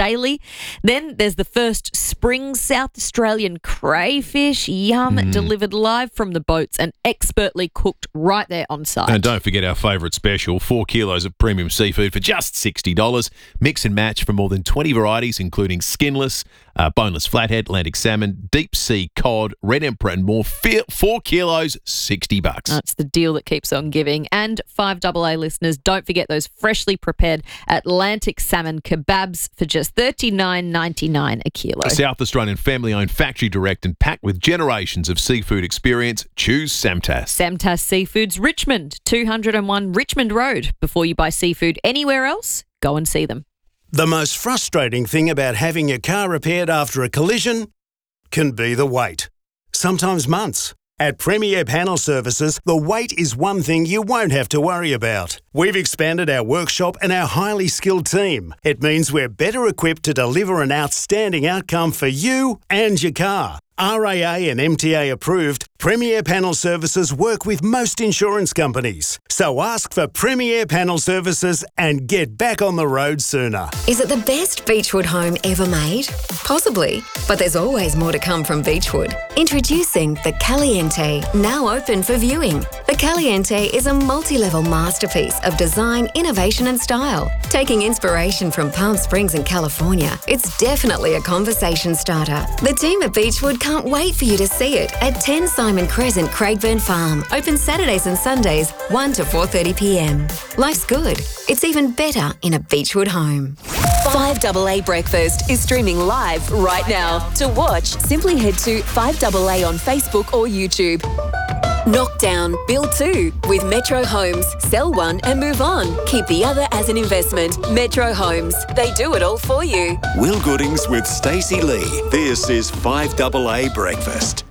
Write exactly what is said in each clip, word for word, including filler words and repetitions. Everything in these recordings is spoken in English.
daily. Then there's the first spring South Australian crayfish, yum, Mm. delivered live from the boats and expertly cooked right there on site. And don't forget our favourite special, four kilos of premium seafood for just sixty dollars. Mix and match from more than twenty varieties, including skinless, uh, boneless flathead, Atlantic salmon, deep sea cod, red emperor and more. Fe- four kilos, sixty bucks. That's the deal that keeps on giving. And five A A listeners, don't forget those freshly prepared Atlantic salmon kebabs for just thirty-nine ninety-nine a kilo. A South Australian family-owned, factory direct and packed with generations of seafood experience. Choose Samtas. Samtas Seafoods Richmond, two oh one Richmond Road. Before you buy seafood anywhere else, go and see them. The most frustrating thing about having your car repaired after a collision can be the wait. Sometimes months. At Premier Panel Services, the wait is one thing you won't have to worry about. We've expanded our workshop and our highly skilled team. It means we're better equipped to deliver an outstanding outcome for you and your car. R A A and M T A approved, Premier Panel Services work with most insurance companies. So ask for Premier Panel Services and get back on the road sooner. Is it the best Beechwood home ever made? Possibly, but there's always more to come from Beechwood. Introducing the Caliente, now open for viewing. The Caliente is a multi-level masterpiece of design, innovation and style. Taking inspiration from Palm Springs in California, it's definitely a conversation starter. The team at Beechwood can't wait for you to see it at ten Simon Crescent, Craigburn Farm. Open Saturdays and Sundays, one to four thirty p m. Life's good. It's even better in a Beechwood home. five A A Breakfast is streaming live right now. To watch, simply head to five A A on Facebook or YouTube. Knock down, build two with Metro Homes. Sell one and move on. Keep the other as an investment. Metro Homes. They do it all for you. Will Goodings with Stacey Lee. This is five A A Breakfast.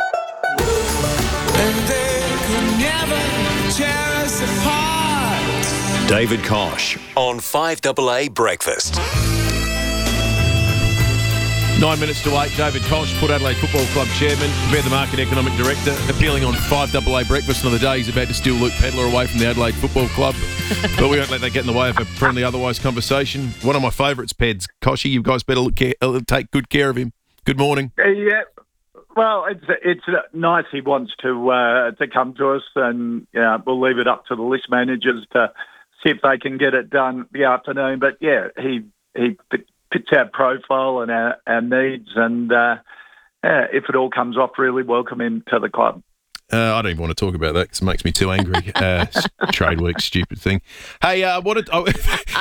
David Kosh on five A A Breakfast. Nine minutes to eight. David Koch, Port Adelaide Football Club Chairman, Bear the Market Economic Director, appealing on five A A Breakfast on the day he's about to steal Luke Pedler away from the Adelaide Football Club. But we won't let that get in the way of a friendly otherwise conversation. One of my favourites, Peds. Koshy, you guys better look care, uh, take good care of him. Good morning. Uh, yeah. Well, it's it's nice he wants to uh, to come to us, and yeah, we'll leave it up to the list managers to see if they can get it done the afternoon. But yeah, he he fits our profile and our, our needs, and uh, yeah, if it all comes off, really welcome him to the club. Uh, I don't even want to talk about that because it makes me too angry. Uh, trade week, stupid thing. Hey, uh, what? Did, oh,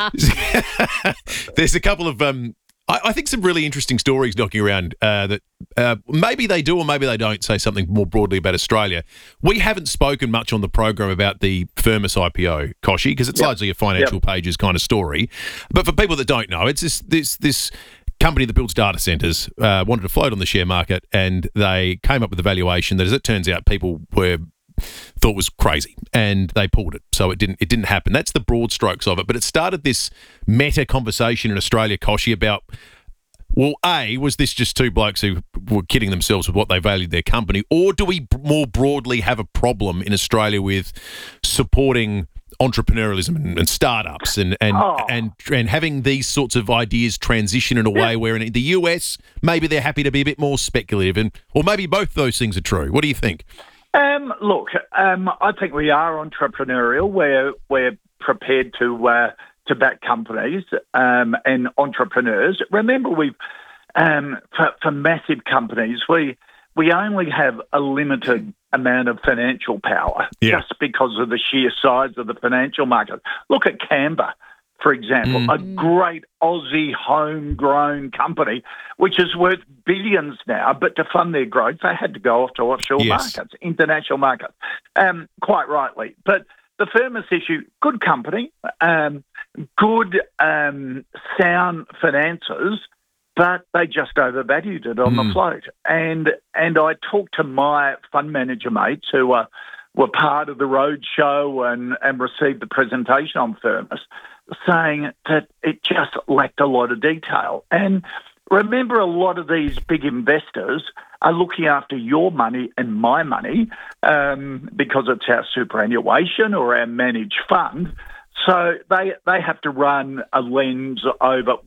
there's a couple of, um, I, I think, some really interesting stories knocking around uh, that uh, maybe they do or maybe they don't say something more broadly about Australia. We haven't spoken much on the program about the Firmus I P O, Koshy, because it's yep. largely a financial yep. pages kind of story. But for people that don't know, it's this this this. company that builds data centres uh, wanted to float on the share market, and they came up with a valuation that, as it turns out, people were thought was crazy, and they pulled it. So it didn't it didn't happen. That's the broad strokes of it. But it started this meta conversation in Australia, Koshy, about, well, A, was this just two blokes who were kidding themselves with what they valued their company, or do we more broadly have a problem in Australia with supporting entrepreneurialism and, and startups and and, oh. and and having these sorts of ideas transition in a way yeah. where in the U S maybe they're happy to be a bit more speculative, and or maybe both those things are true. What do you think? Um, look, um, I think we are entrepreneurial. We're we're prepared to uh, to back companies um, and entrepreneurs. Remember, we've um, for, for massive companies, we we only have a limited amount of financial power yeah. just because of the sheer size of the financial market. Look at Canva, for example, mm. a great Aussie homegrown company, which is worth billions now, but to fund their growth, they had to go off to offshore yes. markets, international markets, um, quite rightly. But the Firmus issue, good company, um, good um, sound finances, but they just overvalued it on mm. the float. And and I talked to my fund manager mates who uh, were part of the roadshow and, and received the presentation on Firmus, saying that it just lacked a lot of detail. And remember, a lot of these big investors are looking after your money and my money um, because it's our superannuation or our managed fund. So they they have to run a lens over where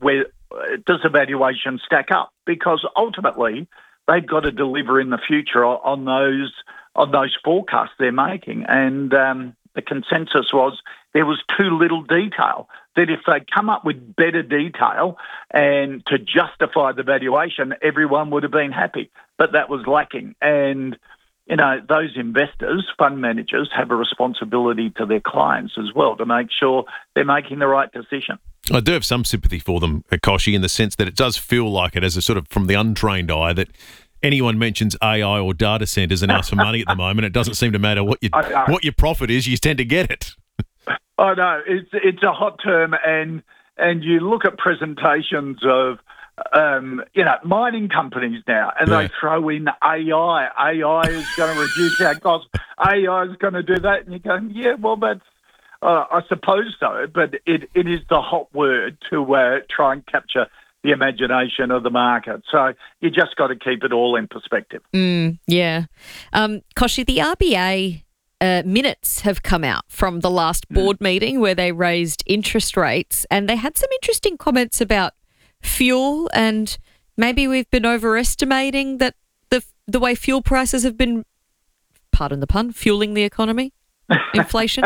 does the valuation stack up? Because ultimately, they've got to deliver in the future on those on those forecasts they're making. And um, the consensus was there was too little detail, that if they'd come up with better detail and to justify the valuation, everyone would have been happy. But that was lacking. And, you know, those investors, fund managers, have a responsibility to their clients as well to make sure they're making the right decision. I do have some sympathy for them, Kochie, in the sense that it does feel like it, as a sort of from the untrained eye, that anyone mentions A I or data centres and asks for money at the moment, it doesn't seem to matter what your what your profit is, you tend to get it. I know, it's it's a hot term, and and you look at presentations of um, you know mining companies now, and Yeah. they throw in A I. A I is going to reduce our costs. A I is going to do that, and you're going, yeah, well, that's uh, I suppose so, but it, it is the hot word to uh, try and capture the imagination of the market. So you just got to keep it all in perspective. Mm, yeah. Um, Kochie, the R B A uh, minutes have come out from the last board meeting where they raised interest rates, and they had some interesting comments about fuel, and maybe we've been overestimating that the the way fuel prices have been, pardon the pun, fueling the economy, inflation.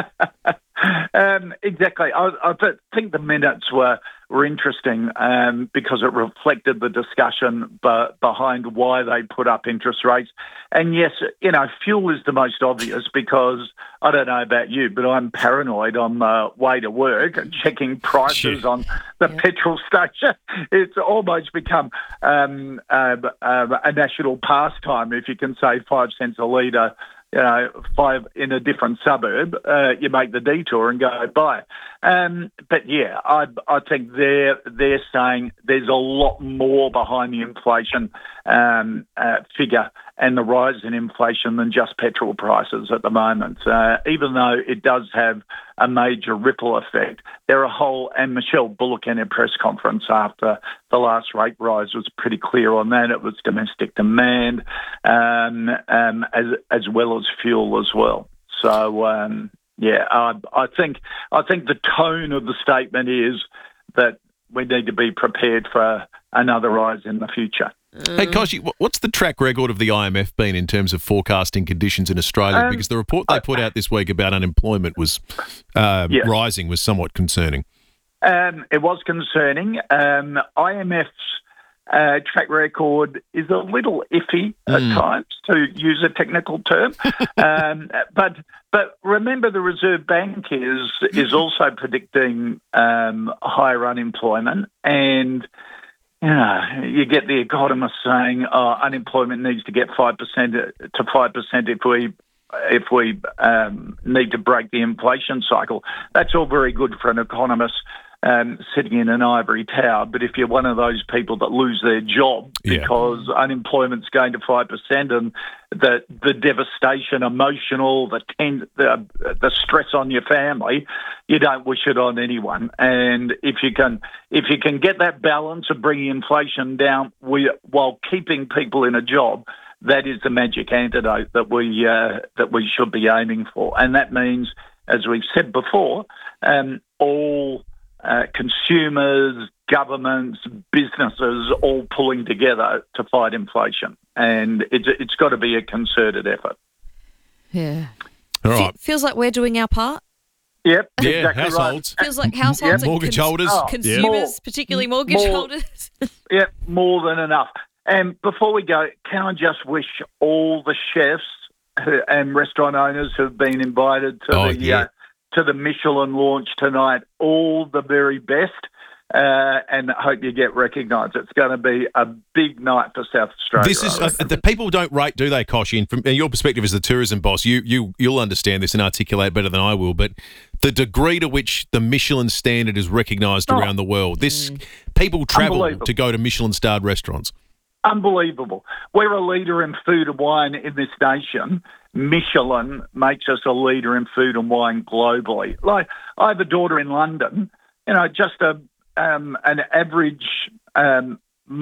Um, exactly. I, I th- think the minutes were, were interesting um, because it reflected the discussion b- behind why they put up interest rates. And yes, you know, fuel is the most obvious because I don't know about you, but I'm paranoid on the way to work and checking prices Sure. on the Yeah. petrol station. It's almost become um, uh, uh, a national pastime if you can save five cents a litre. You know, five in a different suburb, uh, you make the detour and go buy. Um, but yeah, I I think they're they're saying there's a lot more behind the inflation um, uh, figure and the rise in inflation than just petrol prices at the moment. Uh, even though it does have a major ripple effect, there are a whole, and Michelle Bullock in her press conference after the last rate rise was pretty clear on that. It was domestic demand um, um, as as well as fuel as well. So um, yeah, I, I think I think the tone of the statement is that we need to be prepared for another rise in the future. Hey, Kochie, wh- what's the track record of the I M F been in terms of forecasting conditions in Australia? Um, because the report they put out this week about unemployment was uh, Yeah. rising was somewhat concerning. Um, it was concerning. Um, I M F's uh, track record is a little iffy at times, to use a technical term. um, but but remember, the Reserve Bank is is also predicting um, higher unemployment, and you know, you get the economists saying oh, unemployment needs to get five percent to five percent if we if we um, need to break the inflation cycle. That's all very good for an economist um, sitting in an ivory tower. But if you're one of those people that lose their job Yeah. because unemployment's going to five percent and the the devastation, emotional, the, ten, the the stress on your family, you don't wish it on anyone. And if you can if you can get that balance of bringing inflation down we, while keeping people in a job, that is the magic antidote that we uh, that we should be aiming for. And that means, as we've said before, um, all uh, consumers, governments, businesses all pulling together to fight inflation. And it's it's got to be a concerted effort. Yeah. All Fe- right. feels like we're doing our part. Yep, Yeah, exactly households. Feels like households and Mortgage cons- holders. Oh, consumers, More. particularly mortgage More. holders. right. Yep, more than enough. And before we go, can I just wish all the chefs who, and restaurant owners who have been invited to Oh, the yeah. uh, to the Michelin launch tonight all the very best, uh, and hope you get recognised. It's going to be a big night for South Australia. This is I uh, reckon. the people don't rate, do they, Kochie? And from your perspective as the tourism boss, you you you'll understand this and articulate better than I will. But the degree to which the Michelin standard is recognised Oh. around the world, this people travel Unbelievable. to go to Michelin-starred restaurants. Unbelievable. We're a leader in food and wine in this nation. Michelin makes us a leader in food and wine globally. Like, I have a daughter in London, you know, just a um, an average um,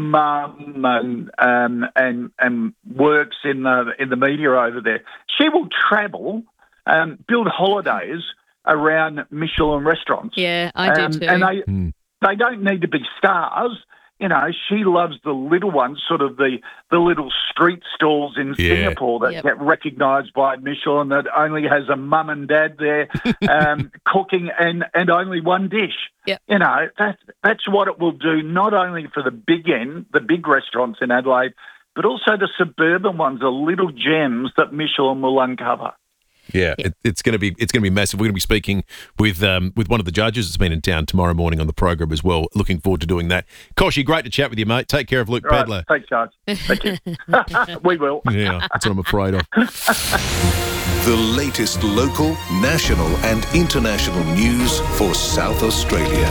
mum and um, and and works in the in the media over there. She will travel, um, build holidays around Michelin restaurants. Yeah, I do Um, too. And they Mm. they don't need to be stars. You know, she loves the little ones, sort of the, the little street stalls in Yeah. Singapore that Yep. get recognised by Michelin, that only has a mum and dad there um, cooking and, and only one dish. Yep. You know, that's, that's what it will do, not only for the big end, the big restaurants in Adelaide, but also the suburban ones, the little gems that Michelin will uncover. Yeah, it, it's going to be it's going to be massive. We're going to be speaking with um, with one of the judges that's been in town tomorrow morning on the program as well. Looking forward to doing that. Koshy, great to chat with you, mate. Take care of Luke Right, Pedler. take charge. Thank you. We will. Yeah, that's what I'm afraid of. The latest local, national, and international news for South Australia.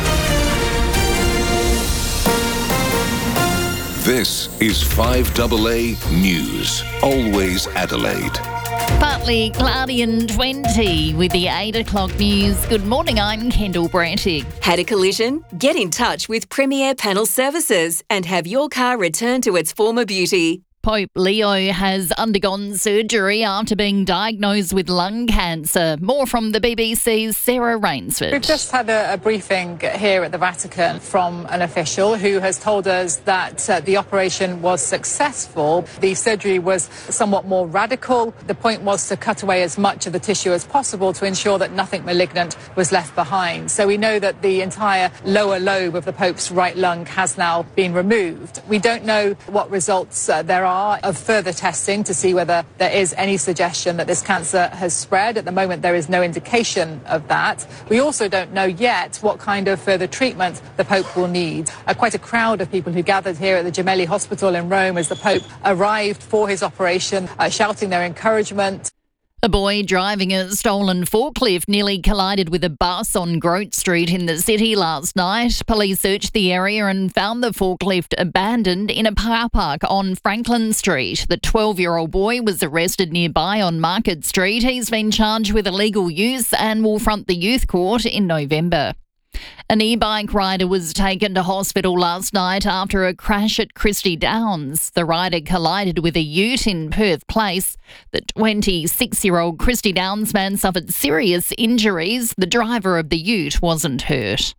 This is five A A News. Always Adelaide. Partly cloudy and twenty with the eight o'clock news. Good morning, I'm Kendall Brantig. Had a collision? Get in touch with Premier Panel Services and have your car returned to its former beauty. Pope Leo has undergone surgery after being diagnosed with lung cancer. More from the B B C's Sarah Rainsford. We've just had a, a briefing here at the Vatican from an official who has told us that uh, the operation was successful. The surgery was somewhat more radical. The point was to cut away as much of the tissue as possible to ensure that nothing malignant was left behind. So we know that the entire lower lobe of the Pope's right lung has now been removed. We don't know what results uh, there are of further testing to see whether there is any suggestion that this cancer has spread. At the moment, there is no indication of that. We also don't know yet what kind of further treatment the Pope will need. Uh, quite a crowd of people who gathered here at the Gemelli Hospital in Rome as the Pope arrived for his operation, uh, shouting their encouragement. A boy driving a stolen forklift nearly collided with a bus on Grote Street in the city last night. Police searched the area and found the forklift abandoned in a car park on Franklin Street. The twelve-year-old boy was arrested nearby on Market Street. He's been charged with illegal use and will front the youth court in November. An e-bike rider was taken to hospital last night after a crash at Christie Downs. The rider collided with a ute in Perth Place. The twenty-six-year-old Christie Downs man suffered serious injuries. The driver of the ute wasn't hurt.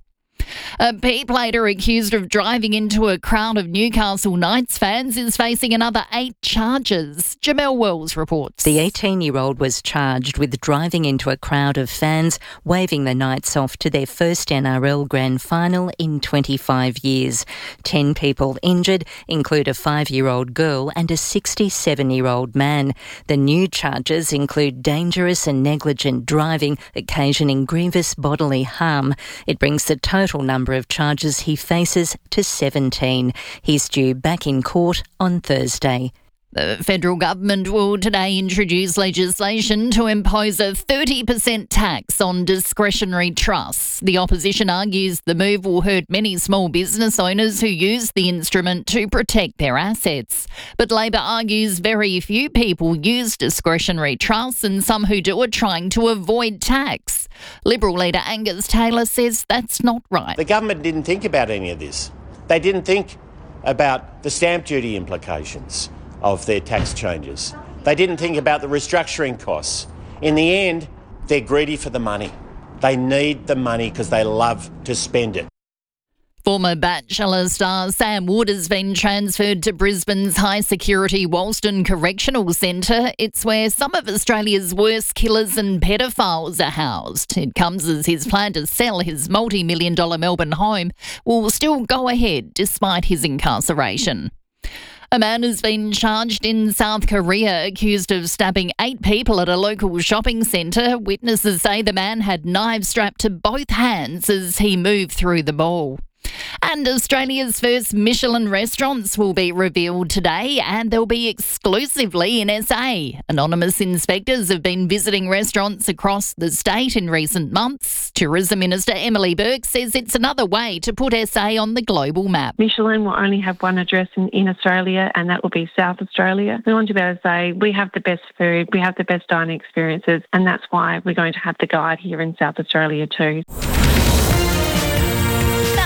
A P-plater accused of driving into a crowd of Newcastle Knights fans is facing another eight charges. Jamel Wells reports. The eighteen-year-old was charged with driving into a crowd of fans, waving the Knights off to their first N R L Grand Final in twenty-five years. Ten people injured include a five-year-old girl and a sixty-seven-year-old man. The new charges include dangerous and negligent driving, occasioning grievous bodily harm. It brings the total number of charges he faces to seventeen. He's due back in court on Thursday. The federal government will today introduce legislation to impose a thirty percent tax on discretionary trusts. The opposition argues the move will hurt many small business owners who use the instrument to protect their assets. But Labor argues very few people use discretionary trusts and some who do are trying to avoid tax. Liberal leader Angus Taylor says that's not right. The government didn't think about any of this. They didn't think about the stamp duty implications of their tax changes. They didn't think about the restructuring costs. In the end, they're greedy for the money. They need the money because they love to spend it. Former Bachelor star Sam Wood has been transferred to Brisbane's high-security Walston Correctional Centre. It's where some of Australia's worst killers and pedophiles are housed. It comes as his plan to sell his multi-million dollar Melbourne home will still go ahead despite his incarceration. A man has been charged in South Korea accused of stabbing eight people at a local shopping centre. Witnesses say the man had knives strapped to both hands as he moved through the mall. And Australia's first Michelin restaurants will be revealed today, and they'll be exclusively in S A. Anonymous inspectors have been visiting restaurants across the state in recent months. Tourism Minister Emily Burke says it's another way to put S A on the global map. Michelin will only have one address in, in Australia, and that will be South Australia. We want to be able to say we have the best food, we have the best dining experiences, and that's why we're going to have the guide here in South Australia too. Turning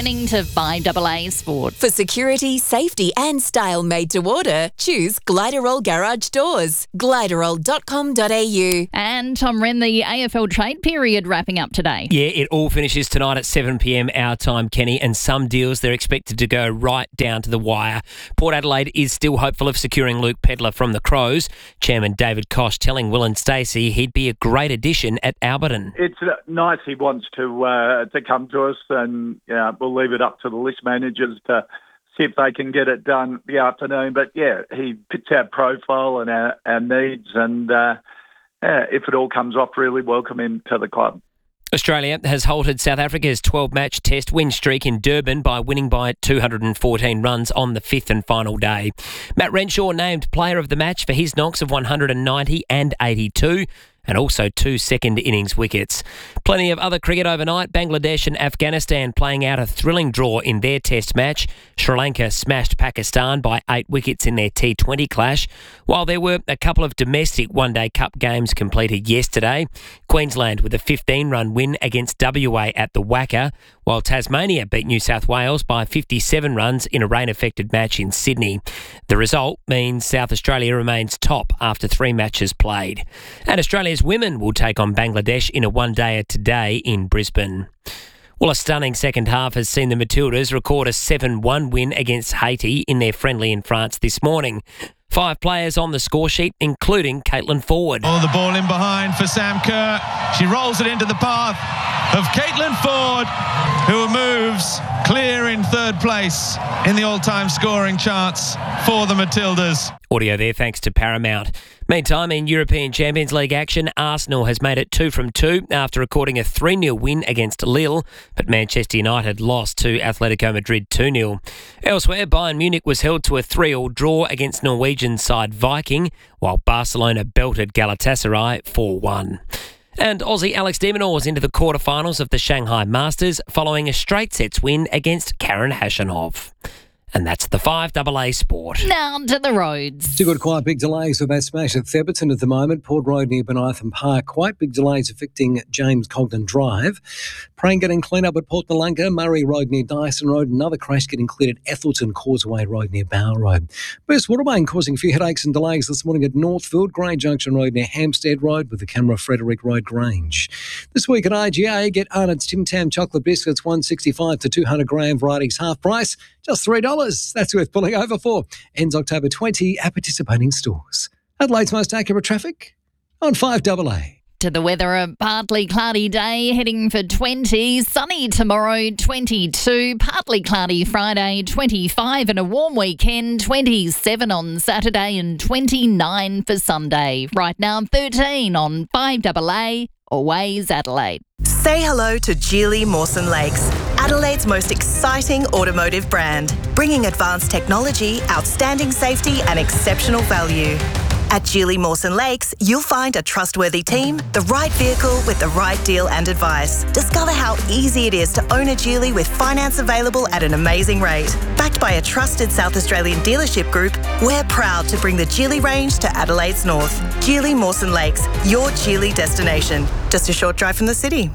Returning to five A A Sport. For security, safety and style made to order, choose Gliderol Garage Doors. gliderol dot com dot a u. And Tom Wren, the A F L trade period wrapping up today. Yeah, it all finishes tonight at seven p m our time, Kenny, and some deals they're expected to go right down to the wire. Port Adelaide is still hopeful of securing Luke Pedlar from the Crows. Chairman David Koch telling Will and Stacey he'd be a great addition at Alberton. It's nice he wants to uh, to come to us, and yeah, we'll leave it up to the list managers to see if they can get it done the afternoon. But yeah, he fits our profile and our, our needs, and uh, yeah, if it all comes off, really welcome him to the club. Australia has halted South Africa's twelve-match test win streak in Durban by winning by two hundred fourteen runs on the fifth and final day. Matt Renshaw named player of the match for his knocks of one hundred ninety and eighty-two. And also two second innings wickets. Plenty of other cricket overnight. Bangladesh and Afghanistan playing out a thrilling draw in their test match. Sri Lanka smashed Pakistan by eight wickets in their T twenty clash. While there were a couple of domestic one-day cup games completed yesterday. Queensland with a fifteen-run win against W A at the Wacker, while Tasmania beat New South Wales by fifty-seven runs in a rain-affected match in Sydney. The result means South Australia remains top after three matches played. And Australia women will take on Bangladesh in a one-dayer today in Brisbane. Well, a stunning second half has seen the Matildas record a seven one win against Haiti in their friendly in France this morning. Five players on the score sheet, including Caitlin Ford. Oh, the ball in behind for Sam Kerr. She rolls it into the path of Caitlin Ford, who moves clear in third place in the all-time scoring charts for the Matildas. Audio there thanks to Paramount. Meantime, in European Champions League action, Arsenal has made it two from two after recording a three nil win against Lille, but Manchester United lost to Atletico Madrid two nil. Elsewhere, Bayern Munich was held to a three all draw against Norwegian side Viking, while Barcelona belted Galatasaray four one. And Aussie Alex de Minaur was into the quarterfinals of the Shanghai Masters following a straight sets win against Karen Khachanov. And that's the five A A Sport. Now to the roads. Still got quite big delays with that smash at Theberton at the moment. Port Road near Benitham Park. Quite big delays affecting James Cogden Drive. Praying getting clean up at Port Nalunga. Murray Road near Dyson Road. Another crash getting cleared at Ethelston Causeway Road near Bower Road. Burst Watermain causing a few headaches and delays this morning at Northfield. Grey Junction Road near Hampstead Road with the camera Frederick Road Grange. This week at I G A, get Arnott's Tim Tam chocolate biscuits one sixty-five to two hundred gram varieties half price. Just three dollars. That's worth pulling over for. Ends October twentieth at participating stores. Adelaide's most accurate traffic on five A A. To the weather, a partly cloudy day, heading for twenty. Sunny tomorrow, twenty-two. Partly cloudy Friday, twenty-five. And a warm weekend, twenty-seven on Saturday and twenty-nine for Sunday. Right now, thirteen on five A A. Always Adelaide. Say hello to Geely Mawson Lakes, Adelaide's most exciting automotive brand, bringing advanced technology, outstanding safety and exceptional value. At Geely Mawson Lakes, you'll find a trustworthy team, the right vehicle with the right deal and advice. Discover how easy it is to own a Geely with finance available at an amazing rate. Backed by a trusted South Australian dealership group, we're proud to bring the Geely range to Adelaide's north. Geely Mawson Lakes, your Geely destination. Just a short drive from the city.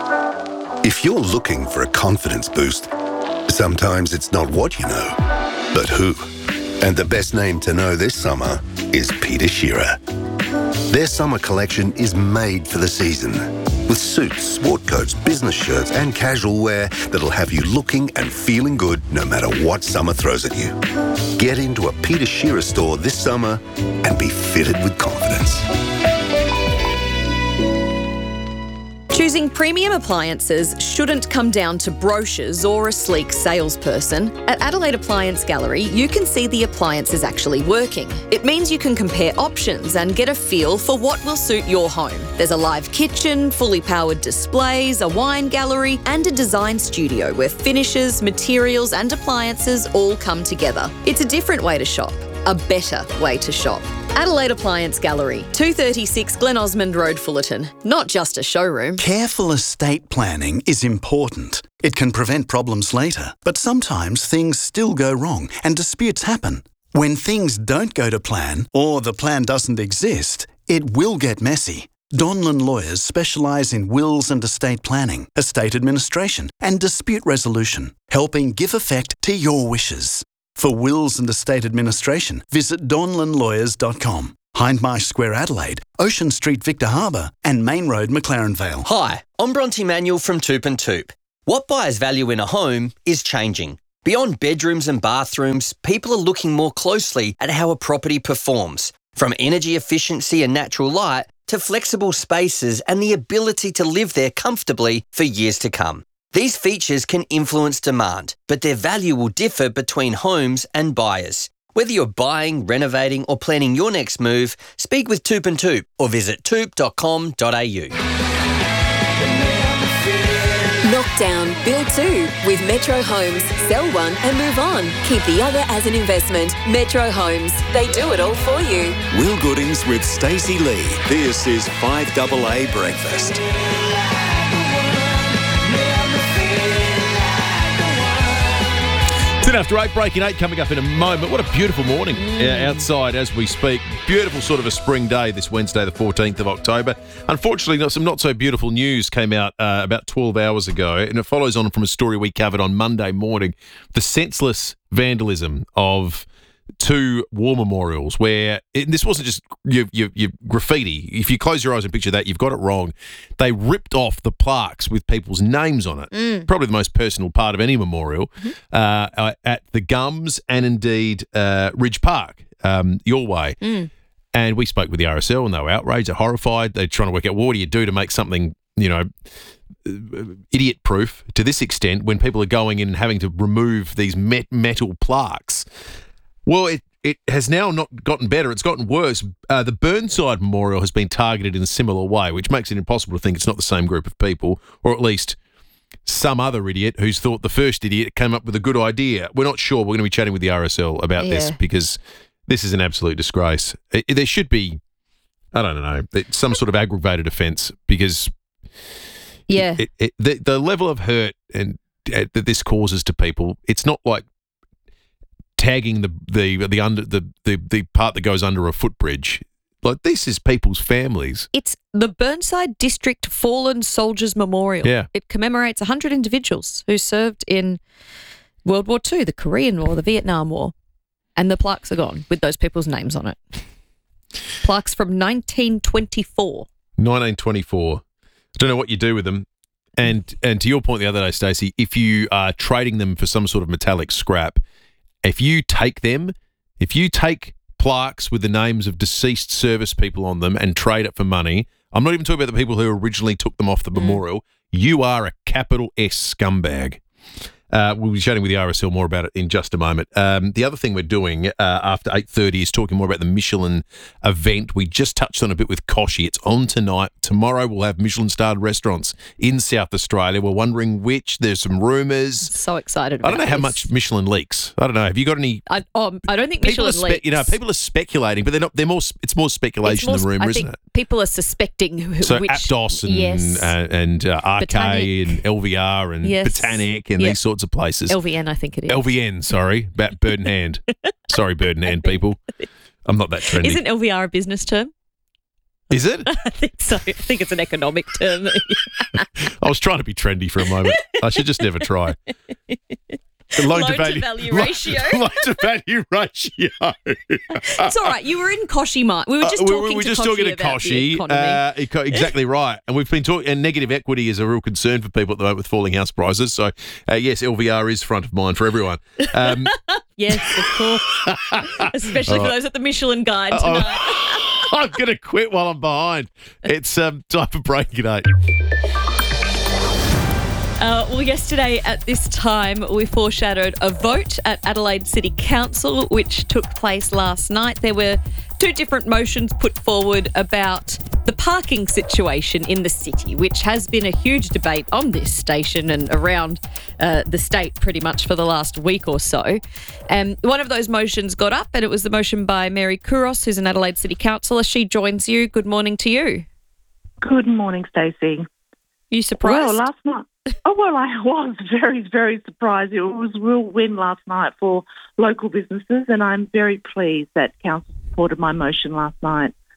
If you're looking for a confidence boost, sometimes it's not what you know, but who. And the best name to know this summer is Peter Shearer. Their summer collection is made for the season, with suits, sport coats, business shirts and casual wear that'll have you looking and feeling good no matter what summer throws at you. Get into a Peter Shearer store this summer and be fitted with confidence. Choosing premium appliances shouldn't come down to brochures or a sleek salesperson. At Adelaide Appliance Gallery, you can see the appliances actually working. It means you can compare options and get a feel for what will suit your home. There's a live kitchen, fully powered displays, a wine gallery, and a design studio where finishes, materials, and appliances all come together. It's a different way to shop. A better way to shop. Adelaide Appliance Gallery, two thirty-six Glen Osmond Road, Fullerton. Not just a showroom. Careful estate planning is important. It can prevent problems later, but sometimes things still go wrong and disputes happen. When things don't go to plan or the plan doesn't exist, it will get messy. Donlan Lawyers specialise in wills and estate planning, estate administration and dispute resolution, helping give effect to your wishes. For wills and estate administration, visit donlan lawyers dot com. Hindmarsh Square Adelaide, Ocean Street Victor Harbour and Main Road McLaren Vale. Hi, I'm Bronte Manuel from Toop and Toop. What buyers value in a home is changing. Beyond bedrooms and bathrooms, people are looking more closely at how a property performs, from energy efficiency and natural light to flexible spaces and the ability to live there comfortably for years to come. These features can influence demand, but their value will differ between homes and buyers. Whether you're buying, renovating or planning your next move, speak with Toop and Toop or visit toop dot com dot a u. Knock down, build two with Metro Homes. Sell one and move on. Keep the other as an investment. Metro Homes. They do it all for you. Will Goodings with Stacey Lee. This is five double A Breakfast. Ten after eight, breaking eight coming up in a moment. What a beautiful morning mm. outside as we speak. Beautiful sort of a spring day this Wednesday, the fourteenth of October. Unfortunately, not, some not so beautiful news came out uh, about twelve hours ago, and it follows on from a story we covered on Monday morning. The senseless vandalism of two war memorials where it, this wasn't just your, your, your graffiti. If you close your eyes and picture that, you've got it wrong. They ripped off the plaques with people's names on it. Mm. Probably the most personal part of any memorial mm-hmm. uh, at the Gums and indeed uh, Ridge Park, um, your way. Mm. And we spoke with the R S L and they were outraged, they're horrified. They're trying to work out what do you do to make something, you know, idiot-proof to this extent when people are going in and having to remove these met- metal plaques. Well, it, it has now not gotten better. It's gotten worse. Uh, the Burnside Memorial has been targeted in a similar way, which makes it impossible to think it's not the same group of people, or at least some other idiot who's thought the first idiot came up with a good idea. We're not sure. We're going to be chatting with the R S L about yeah. this because this is an absolute disgrace. It, it, there should be, I don't know, some sort of aggravated offence because yeah, it, it, the, the level of hurt and uh, that this causes to people, it's not like tagging the the the under the, the the part that goes under a footbridge. Like, this is people's families. It's the Burnside District Fallen Soldiers Memorial. Yeah. It commemorates one hundred individuals who served in World War Two, the Korean War, the Vietnam War, and the plaques are gone with those people's names on it. Plaques from nineteen twenty-four. nineteen twenty-four. I don't know what you do with them. And and to your point the other day, Stacey, if you are trading them for some sort of metallic scrap, if you take them, if you take plaques with the names of deceased service people on them and trade it for money, I'm not even talking about the people who originally took them off the mm. memorial, you are a capital S scumbag. Uh, we'll be chatting with the R S L more about it in just a moment. Um, the other thing we're doing uh, after eight thirty is talking more about the Michelin event. We just touched on a bit with Kochie. It's on tonight. Tomorrow we'll have Michelin-starred restaurants in South Australia. We're wondering which. There's some rumours. So excited about I don't know this. how much Michelin leaks. I don't know. Have you got any... I, oh, I don't think people Michelin are spe- leaks. You know, people are speculating, but they're not. They're more. It's more speculation It's more, than rumour, I isn't think it? people are suspecting who, So which... Aptos and yes. uh, and uh, R K Botanic. and L V R and Yes. Botanic and Yep. these sorts of places. L V N, I think it is. L V N, sorry. Bat bird in hand. Sorry, bird in hand, people. I'm not that trendy. Isn't L V R a business term? Is it? I think so. I think it's an economic term. I was trying to be trendy for a moment. I should just never try. The loan, Loan to value, to value ratio. Loan to value ratio. It's all right. You were in Kochie, Mark. We were just Uh, talking we, we were to just Kochie talking to about the Kochie. economy. Uh, eco- exactly right. And we've been talking, and negative equity is a real concern for people at the moment with falling house prices. So, uh, yes, L V R is front of mind for everyone. Um, Yes, of course. Especially for All right. those at the Michelin Guide Uh, tonight. oh, I'm going to quit while I'm behind. It's um, time for break at eight. Uh, well, yesterday at this time, we foreshadowed a vote at Adelaide City Council, which took place last night. There were two different motions put forward about the parking situation in the city, which has been a huge debate on this station and around uh, the state pretty much for the last week or so. Um, one of those motions got up, and it was the motion by Mary Kouros, who's an Adelaide City Councillor. She joins you. Good morning to you. Good morning, Stacey. You surprised? Well, last night. Oh, well, I was very, very surprised. It was a real win last night for local businesses, and I'm very pleased that Council supported my motion last night.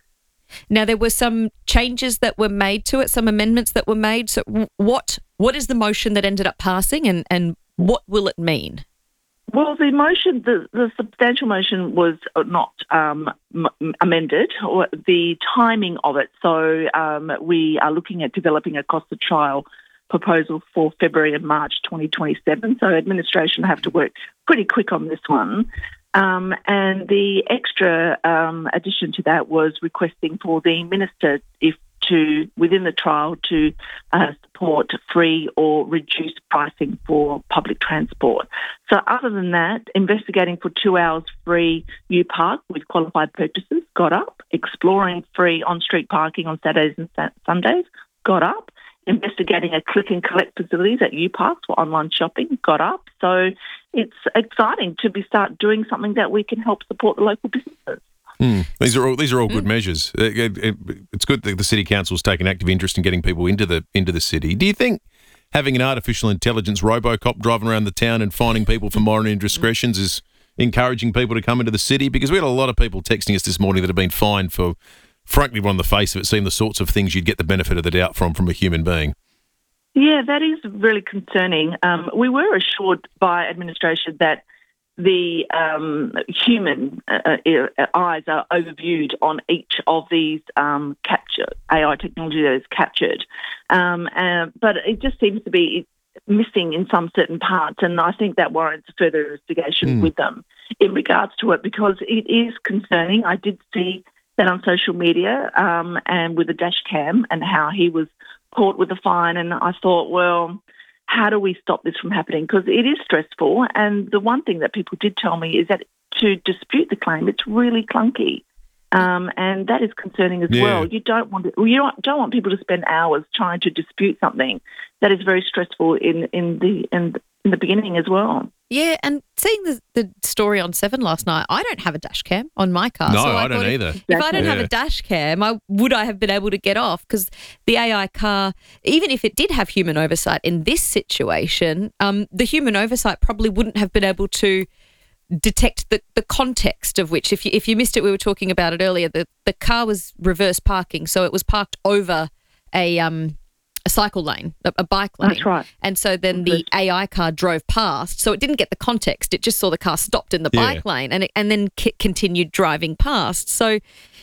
Now, there were some changes that were made to it, some amendments that were made. So what what is the motion that ended up passing, and, and what will it mean? Well, the motion, the, the substantial motion was not um, m- amended, or the timing of it. So um, we are looking at developing a cost of trial proposal for February and March twenty twenty-seven. So administration have to work pretty quick on this one. Um, and the extra um, addition to that was requesting for the minister, if to within the trial, to uh, support free or reduced pricing for public transport. So other than that, investigating for two hours free U Park with qualified purchases got up. Exploring free on-street parking on Saturdays and Sundays got up. Investigating a click and collect facilities at U Parks for online shopping got up. So it's exciting to be start doing something that we can help support the local businesses. Mm. These are all these are all good mm. measures. It, it, it, it's good that the city council's taken active interest in getting people into the into the city. Do you think having an artificial intelligence RoboCop driving around the town and finding people for minor indiscretions is encouraging people to come into the city? Because we had a lot of people texting us this morning that have been fined for, frankly, on the face of it, seem the sorts of things you'd get the benefit of the doubt from from a human being. Yeah, that is really concerning. Um, we were assured by administration that the um, human uh, uh, eyes are overviewed on each of these um, capture A I technology that is captured, um, uh, but it just seems to be missing in some certain parts, and I think that warrants further investigation mm. with them in regards to it, because it is concerning. I did see that on social media um, and with the dash cam and how he was caught with a fine, and I thought, well, how do we stop this from happening? Because it is stressful, and the one thing that people did tell me is that to dispute the claim, it's really clunky, um, and that is concerning as yeah. well. You don't want to, you don't, don't want people to spend hours trying to dispute something that is very stressful in in the in, in the beginning as well. Yeah, and seeing the, the story on Seven last night, I don't have a dash cam on my car. No, so I, I don't either. If, if I don't yeah. have a dash cam, I, would I have been able to get off? Because the A I car, even if it did have human oversight in this situation, um, the human oversight probably wouldn't have been able to detect the, the context of which, if you, if you missed it, we were talking about it earlier, the, the car was reverse parking, so it was parked over a... Um, a cycle lane, a, a bike lane. That's right. And so then the A I car drove past, so it didn't get the context. It just saw the car stopped in the yeah. bike lane and it, and then c- continued driving past. So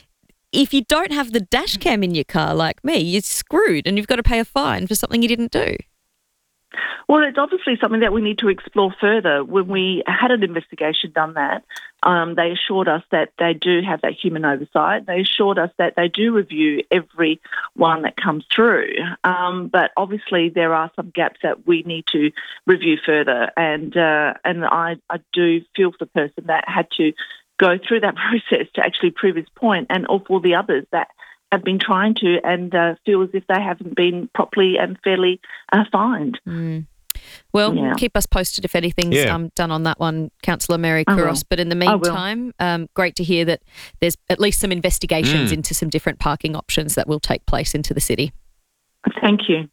if you don't have the dash cam in your car like me, you're screwed and you've got to pay a fine for something you didn't do. Well, it's obviously something that we need to explore further. When we had an investigation done that, um, they assured us that they do have that human oversight. They assured us that they do review every one that comes through. Um, but obviously there are some gaps that we need to review further. And uh, and I, I do feel for the person that had to go through that process to actually prove his point, and all for the others that have been trying to and uh, feel as if they haven't been properly and fairly uh, fined. Mm. Well, Yeah. keep us posted if anything's Yeah. um, done on that one, Councillor Mary I will. Kouros. But in the I will. meantime, um, great to hear that there's at least some investigations Mm. into some different parking options that will take place into the city. Thank you.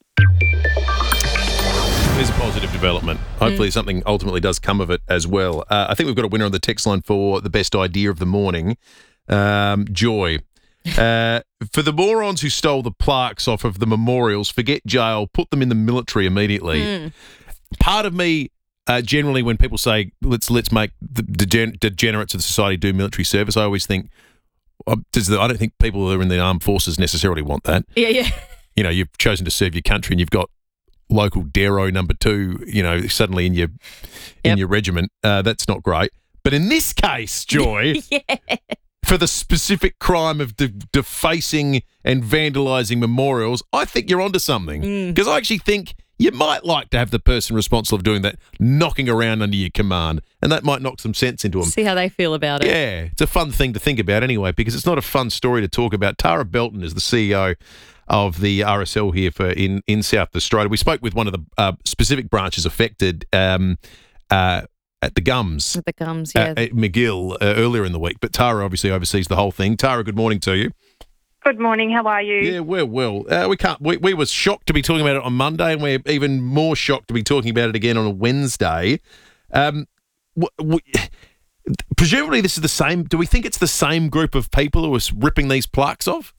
It is a positive development. Hopefully something ultimately does come of it as well. Uh, I think we've got a winner on the text line for the best idea of the morning. Um, Joy. Uh, for the morons who stole the plaques off of the memorials, forget jail, put them in the military immediately. Mm. Part of me, uh, generally, when people say let's let's make the degen- degenerates of the society do military service, I always think, uh, does the, I don't think people who are in the armed forces necessarily want that. Yeah, yeah. You know, you've chosen to serve your country and you've got local Darrow number two, you know, suddenly in your in Yep. your regiment. Uh, that's not great. But in this case, Joy, yeah. for the specific crime of de- defacing and vandalising memorials, I think you're onto something. Mm. Because I actually think you might like to have the person responsible of doing that knocking around under your command, and that might knock some sense into them. See how they feel about it. Yeah, it's a fun thing to think about anyway, because it's not a fun story to talk about. Tara Belton is the C E O of the R S L here for in, in South Australia. We spoke with one of the uh, specific branches affected um, uh, at the Gums. With the gums, uh, yeah. at McGill uh, earlier in the week, but Tara obviously oversees the whole thing. Tara, good morning to you. Good morning. How are you? Yeah, we're well. Uh, we can't. We, we were shocked to be talking about it on Monday, and we're even more shocked to be talking about it again on a Wednesday. Um, w- w- presumably this is the same. Do we think it's the same group of people who are ripping these plaques off?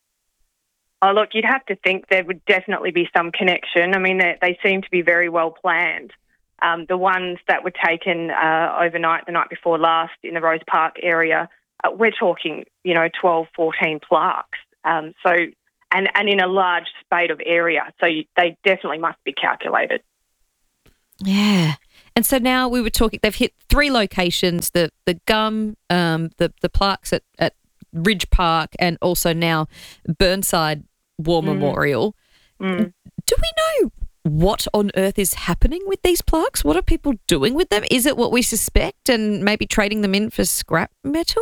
Oh, look, you'd have to think there would definitely be some connection. I mean, they, they seem to be very well planned. Um, the ones that were taken uh, overnight, the night before last, in the Rose Park area, uh, we're talking, you know, twelve, fourteen plaques. Um, so, and, and in a large spate of area. So you, they definitely must be calculated. Yeah. And so now we were talking, they've hit three locations, the the gum, um, the, the plaques at, at Ridge Park, and also now Burnside War mm. Memorial. Mm. Do we know what on earth is happening with these plaques? What are people doing with them? Is it what we suspect and maybe trading them in for scrap metal?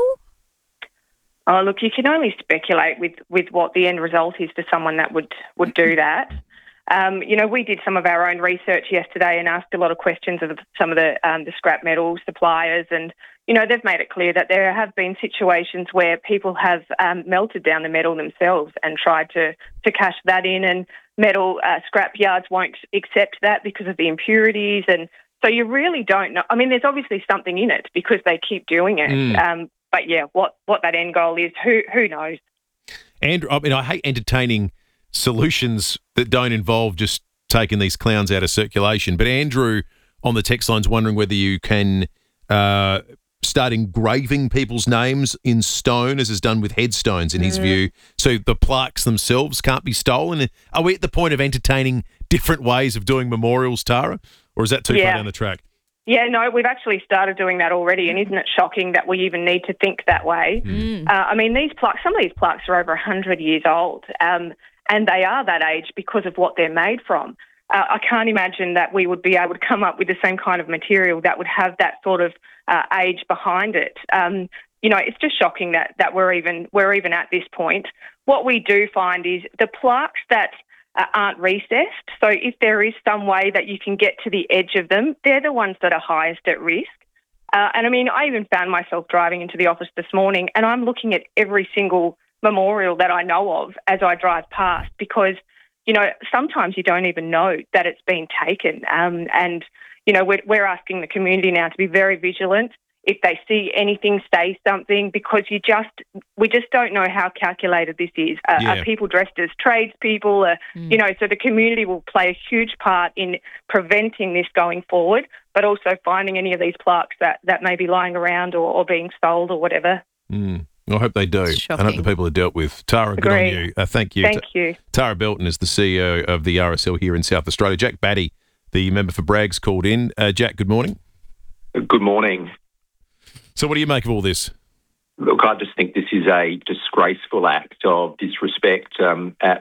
Oh, look, you can only speculate with, with what the end result is for someone that would, would do that. Um, you know, we did some of our own research yesterday and asked a lot of questions of some of the, um, the scrap metal suppliers, and, you know, they've made it clear that there have been situations where people have um, melted down the metal themselves and tried to, to cash that in, and metal uh, scrap yards won't accept that because of the impurities. And so you really don't know. I mean, there's obviously something in it because they keep doing it. Mm. Um, but, yeah, what, what that end goal is, who who knows? Andrew, I mean, I hate entertaining solutions that don't involve just taking these clowns out of circulation. But Andrew on the text line's wondering whether you can uh, start engraving people's names in stone, as is done with headstones, in his Mm. view, so the plaques themselves can't be stolen. Are we at the point of entertaining different ways of doing memorials, Tara? Or is that too Yeah. far down the track? Yeah, no, we've actually started doing that already, and isn't it shocking that we even need to think that way? Mm. Uh, I mean, these plaques, some of these plaques are over one hundred years old, um, and they are that age because of what they're made from. Uh, I can't imagine that we would be able to come up with the same kind of material that would have that sort of uh, age behind it. Um, you know, it's just shocking that that we're even we're even at this point. What we do find is the plaques that uh, aren't recessed. So if there is some way that you can get to the edge of them, they're the ones that are highest at risk. Uh, and I mean, I even found myself driving into the office this morning, and I'm looking at every single memorial that I know of as I drive past, because, you know, sometimes you don't even know that it's been taken. Um, and, you know, we're, we're asking the community now to be very vigilant. If they see anything, say something, because you just, we just don't know how calculated this is. Uh, Yeah. Are people dressed as tradespeople? Uh, Mm. You know, so the community will play a huge part in preventing this going forward, but also finding any of these plaques that, that may be lying around or, or being sold or whatever. Mm. I hope they do. I hope Shocking. the people are dealt with. Tara, good on Agreed. you. Uh, thank you. Thank Ta- you. Tara Belton is the C E O of the R S L here in South Australia. Jack Batty, the member for Bragg's, called in. Uh, Jack, good morning. Good morning. So what do you make of all this? Look, I just think this is a disgraceful act of disrespect um, at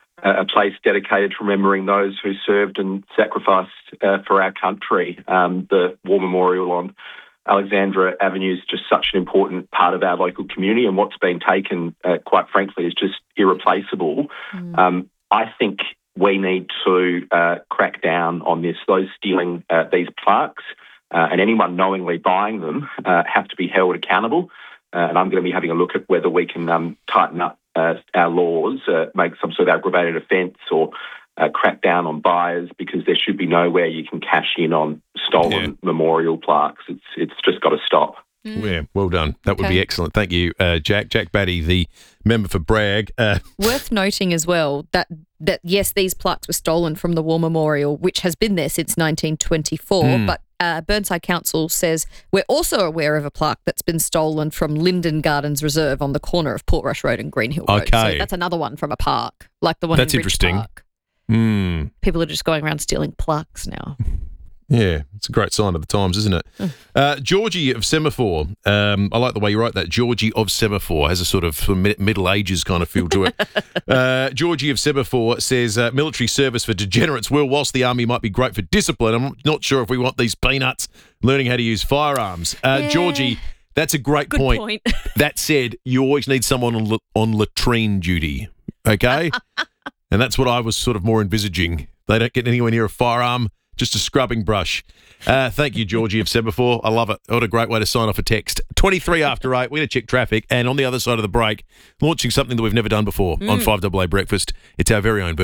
a place dedicated to remembering those who served and sacrificed uh, for our country. Um, the War Memorial on Alexandra Avenue is just such an important part of our local community, and what's been taken, uh, quite frankly, is just irreplaceable. Mm. Um, I think we need to uh, crack down on this. Those stealing uh, these plaques uh, and anyone knowingly buying them uh, have to be held accountable. Uh, and I'm going to be having a look at whether we can um, tighten up uh, our laws, uh, make some sort of aggravated offence, or uh, crack down on buyers, because there should be nowhere you can cash in on stolen Yeah. memorial plaques. It's it's just got to stop. Yeah, well done. That would be Okay. excellent. Thank you, uh, Jack. Jack Batty, the member for Bragg. Uh, Worth noting as well that, that yes, these plaques were stolen from the War Memorial, which has been there since nineteen twenty-four, Mm. but uh, Burnside Council says we're also aware of a plaque that's been stolen from Linden Gardens Reserve on the corner of Portrush Road and Greenhill Road. Okay. So that's another one from a park, like the one that's in Ridge interesting. Park. Mm. People are just going around stealing plaques now. Yeah, it's a great sign of the times, isn't it? Uh, Georgie of Semaphore. Um, I like the way you write that. Georgie of Semaphore has a sort of mi- Middle Ages kind of feel to it. uh, Georgie of Semaphore says, uh, military service for degenerates will, whilst the army might be great for discipline, I'm not sure if we want these peanuts learning how to use firearms. Uh, Yeah. Georgie, that's a great Good point. point. That said, you always need someone on, la- on latrine duty, okay? And that's what I was sort of more envisaging. They don't get anywhere near a firearm, just a scrubbing brush. Uh, thank you, Georgie of Semaphore. I love it. What a great way to sign off a text. twenty-three after eight, we're going to check traffic. And on the other side of the break, launching something that we've never done before on Mm. five double A Breakfast. It's our very own version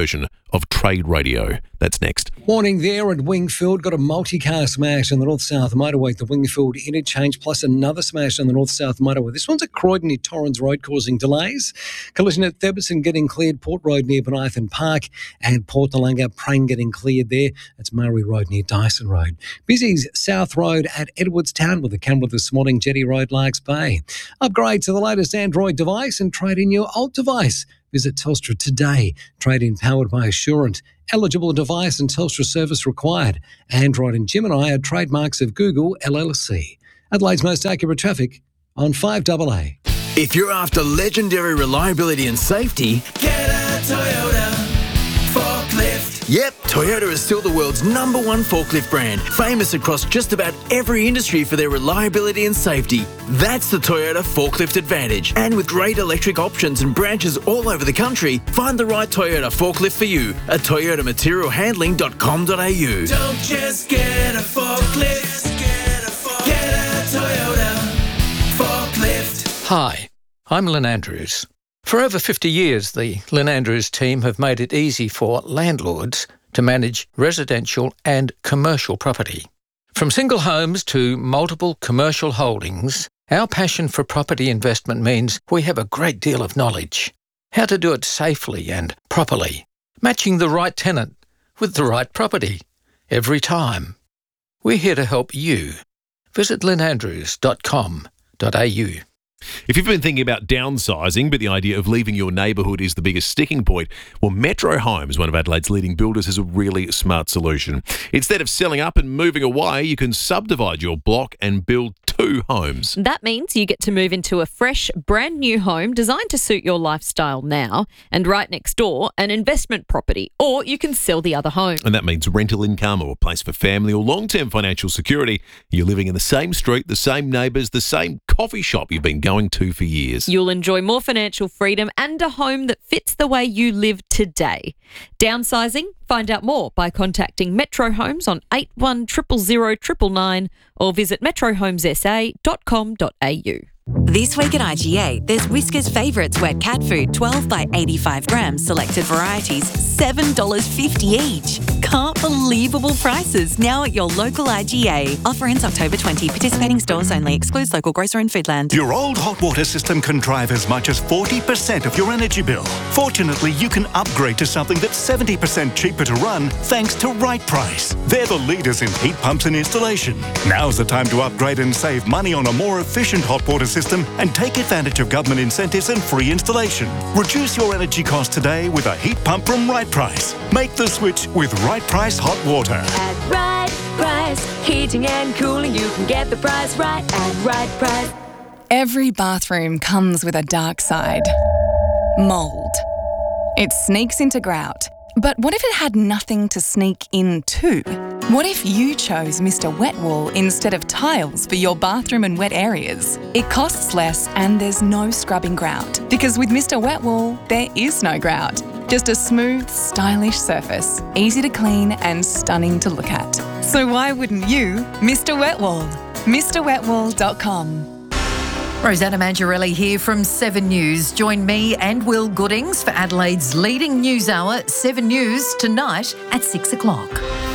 of trade radio. That's next. Warning there at Wingfield, got a multi-car smash on the north-south motorway at the Wingfield interchange, plus another smash on the north-south motorway. This one's at Croydon near Torrens Road, causing delays. Collision at Theberton getting cleared, Port Road near Benithan Park, and Port Nalunga, Prang getting cleared there. That's Murray Road near Dyson Road. Busy's South Road at Edwardstown with a camera this morning, Jetty Road, Larks Bay. Upgrade to the latest Android device and trade in your old device. Visit Telstra today. Trade-in powered by Assurant. Eligible device and Telstra service required. Android and Gemini are trademarks of Google L L C. Adelaide's most accurate traffic on five double A. If you're after legendary reliability and safety, get a Toyota forklift. Yep, Toyota is still the world's number one forklift brand, famous across just about every industry for their reliability and safety. That's the Toyota Forklift Advantage. And with great electric options and branches all over the country, find the right Toyota forklift for you at toyota material handling dot com dot a u. Don't just get a forklift, get a, forklift. Get a Toyota forklift. Hi, I'm Lynn Andrews. For over fifty years, the Lynn Andrews team have made it easy for landlords to manage residential and commercial property. From single homes to multiple commercial holdings, our passion for property investment means we have a great deal of knowledge. How to do it safely and properly, matching the right tenant with the right property every time. We're here to help you. Visit lynn andrews dot com dot a u. If you've been thinking about downsizing, but the idea of leaving your neighbourhood is the biggest sticking point, well, Metro Homes, one of Adelaide's leading builders, has a really smart solution. Instead of selling up and moving away, you can subdivide your block and build two homes. That means you get to move into a fresh, brand new home designed to suit your lifestyle now, and right next door, an investment property, or you can sell the other home. And that means rental income or a place for family or long-term financial security. You're living in the same street, the same neighbours, the same coffee shop you've been going to for years. You'll enjoy more financial freedom and a home that fits the way you live today. Downsizing? Find out more by contacting Metro Homes on eight one zero zero zero nine nine nine or visit metro homes s a dot com dot a u. This week at I G A, there's Whiskas Favourites wet cat food, twelve by eighty-five grams, selected varieties, seven dollars fifty each. Can't believable prices now at your local I G A. Offer ends October twentieth. Participating stores only. Excludes local grocer and Foodland. Your old hot water system can drive as much as forty percent of your energy bill. Fortunately, you can upgrade to something that's seventy percent cheaper to run thanks to Right Price. They're the leaders in heat pumps and installation. Now's the time to upgrade and save money on a more efficient hot water system and take advantage of government incentives and free installation. Reduce your energy cost today with a heat pump from Right Price. Make the switch with Right Price Hot Water. At Right Price, heating and cooling, you can get the price right at Right Price. Every bathroom comes with a dark side. Mould. It sneaks into grout. But what if it had nothing to sneak into? What if you chose Mister Wet Wall instead of tiles for your bathroom and wet areas? It costs less and there's no scrubbing grout. Because with Mister Wet Wall, there is no grout. Just a smooth, stylish surface, easy to clean and stunning to look at. So why wouldn't you Mister Wet Wall? Mr wet wall dot com. Rosanna Mangiarelli here from Seven News. Join me and Will Goodings for Adelaide's leading news hour, Seven News, tonight at six o'clock.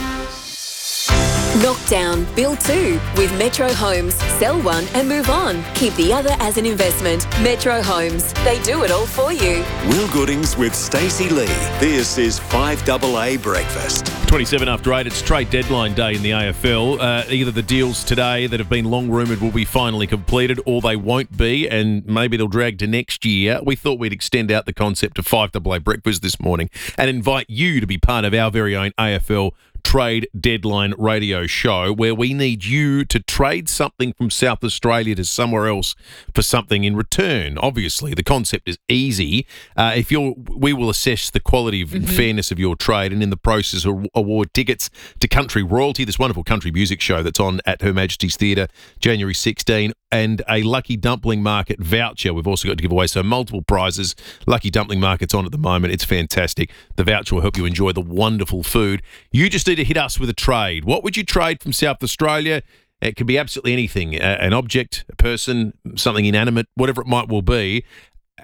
Knockdown, build two with Metro Homes. Sell one and move on. Keep the other as an investment. Metro Homes. They do it all for you. Will Goodings with Stacey Lee. This is five double A Breakfast. twenty-seven after eight, it's trade deadline day in the A F L. Uh, either the deals today that have been long rumoured will be finally completed or they won't be, and maybe they'll drag to next year. We thought we'd extend out the concept of five double A Breakfast this morning and invite you to be part of our very own A F L Trade Deadline radio show, where we need you to trade something from South Australia to somewhere else for something in return. Obviously, the concept is easy. Uh, if you're, we will assess the quality of mm-hmm. fairness of your trade, and in the process award tickets to Country Royalty, this wonderful country music show that's on at Her Majesty's Theatre, January sixteenth, and a Lucky Dumpling Market voucher. We've also got to give away so multiple prizes. Lucky Dumpling Market's on at the moment. It's fantastic. The voucher will help you enjoy the wonderful food. You just need to hit us with a trade. What would you trade from South Australia? It could be absolutely anything, uh, an object, a person, something inanimate, whatever it might well be.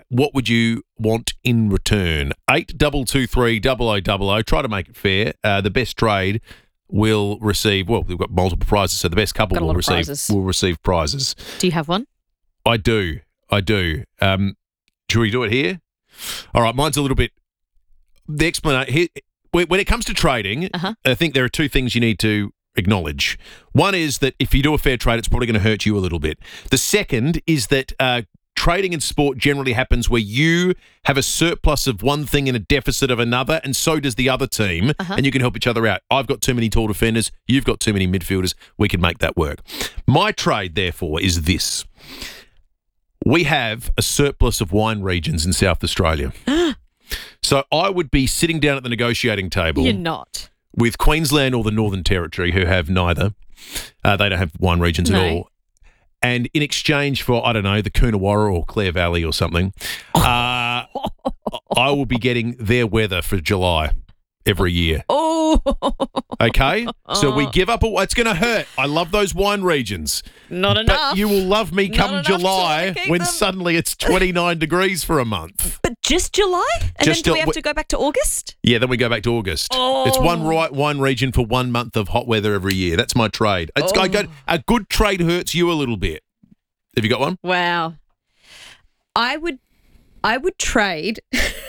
what would you want in return? Eight double two three double o double o. Try to make it fair. Uh, the best trade will receive. Well, we've got multiple prizes, so the best couple Got a will lot of receive prizes. will receive prizes. Do you have one? I do. I do. Um, should we do it here? All right. Mine's a little bit. The explanation here. When when it comes to trading, Uh-huh. I think there are two things you need to acknowledge. One is that if you do a fair trade, it's probably going to hurt you a little bit. The second is that uh, trading in sport generally happens where you have a surplus of one thing and a deficit of another, and so does the other team, Uh-huh. and you can help each other out. I've got too many tall defenders. You've got too many midfielders. We can make that work. My trade, therefore, is this. We have a surplus of wine regions in South Australia. So I would be sitting down at the negotiating table You're not. with Queensland or the Northern Territory, who have neither. Uh, they don't have wine regions No. at all. And in exchange for, I don't know, the Coonawarra or Clare Valley or something, uh, I will be getting their weather for July every year. Oh. Okay? So we give up. A, it's going to hurt. I love those wine regions. Not enough. But you will love me Not come enough to July keep when them. suddenly it's twenty-nine degrees for a month. But just July? And Just then do we till- have to go back to August? Yeah, then we go back to August. Oh. It's one right wine region for one month of hot weather every year. That's my trade. It's Oh. I got, a good trade hurts you a little bit. Have you got one? Wow. I would I would trade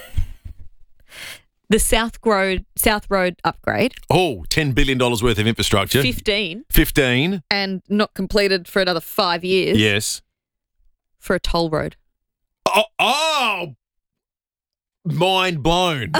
the South Road South Road upgrade. Oh, ten billion dollars worth of infrastructure. fifteen. fifteen. And not completed for another five years. Yes. For a toll road. Oh, oh mind blown.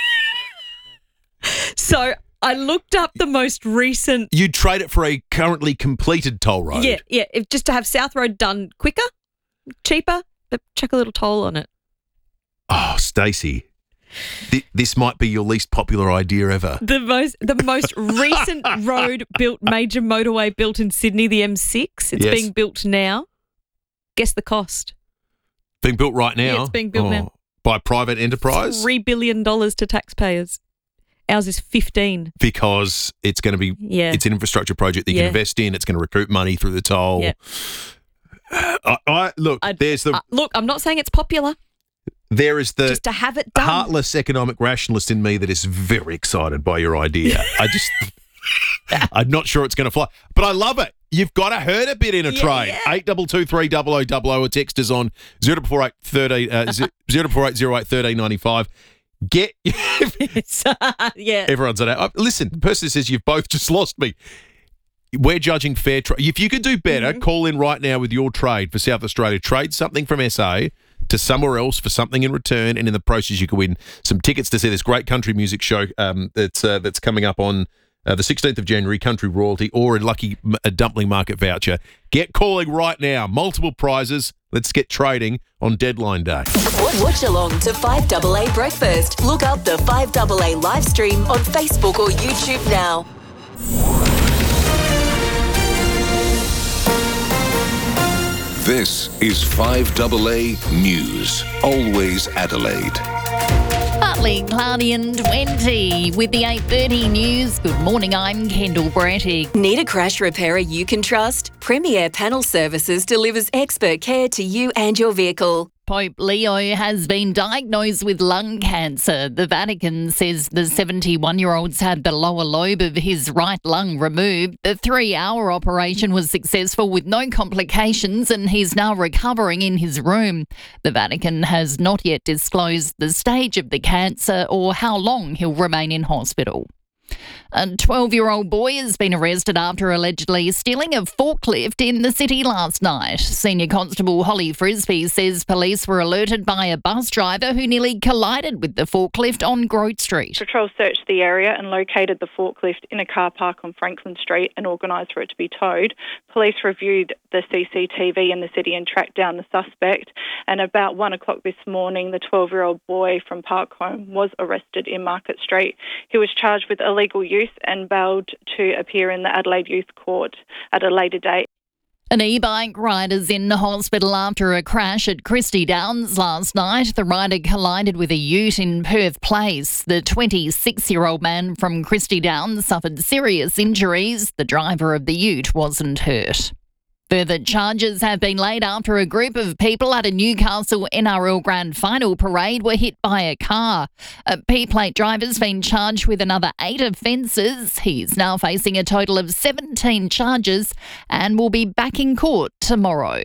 So I looked up the most recent. You'd trade it for a currently completed toll road. Yeah, yeah. If, just to have South Road done quicker, cheaper, but chuck a little toll on it. Oh, Stacey, th- this might be your least popular idea ever. The most the most recent road built, major motorway built in Sydney, the M six. It's Yes. being built now. Guess the cost. Being built right now. Yeah, it's being built Oh, now. By private enterprise? Three billion dollars to taxpayers. Ours is fifteen. Because it's going to be, Yeah. it's an infrastructure project that you Yeah. can invest in. It's going to recoup money through the toll. Yeah. I, I, look, I'd- there's the Uh, look, I'm not saying it's popular. there is the Just to have it done. heartless economic rationalist in me that is very excited by your idea. I just, I'm not sure it's going to fly, but I love it. You've got to hurt a bit in a Yeah, trade. yeah. Eight double two three double o double o or text us on zero four eight thirteen uh, zero four eight zero eight thirteen ninety five. Get yeah. everyone's on it. Uh, Listen, the person says you've both just lost me. We're judging fair trade. If you could do better, Mm-hmm. call in right now with your trade for South Australia. Trade something from S A to somewhere else for something in return, and in the process, you could win some tickets to see this great country music show um, that's uh, that's coming up on uh, the sixteenth of January, Country Royalty, or a lucky m- a dumpling market voucher. Get calling right now. Multiple prizes. Let's get trading on deadline day. Watch along to five double A Breakfast. Look up the five double A live stream on Facebook or YouTube now. This is five double A News. Always Adelaide. Partly cloudy and twenty with the eight thirty news. Good morning, I'm Kendall Brattig. Need a crash repairer you can trust? Premier Panel Services delivers expert care to you and your vehicle. Pope Leo has been diagnosed with lung cancer. The Vatican says the seventy-one-year-old's had the lower lobe of his right lung removed. The three-hour operation was successful with no complications, and he's now recovering in his room. The Vatican has not yet disclosed the stage of the cancer or how long he'll remain in hospital. A twelve-year-old boy has been arrested after allegedly stealing a forklift in the city last night. Senior Constable Holly Frisbee says police were alerted by a bus driver who nearly collided with the forklift on Grote Street. Patrol searched the area and located the forklift in a car park on Franklin Street and organised for it to be towed. Police reviewed the C C T V in the city and tracked down the suspect. And about one o'clock this morning, the twelve-year-old boy from Park Home was arrested in Market Street. He was charged with illegal use and bailed to appear in the Adelaide Youth Court at a later date. An e-bike rider's in the hospital after a crash at Christie Downs last night. The rider collided with a ute in Perth Place. The twenty-six-year-old man from Christie Downs suffered serious injuries. The driver of the ute wasn't hurt. Further charges have been laid after a group of people at a Newcastle N R L Grand Final parade were hit by a car. A P-plate driver's been charged with another eight offences. He's now facing a total of seventeen charges and will be back in court tomorrow.